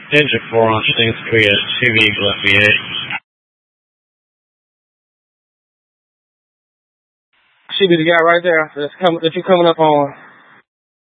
Engine 4 on Stings Korea, 2 Eagle FV8. Should be the guy right there that you coming up on.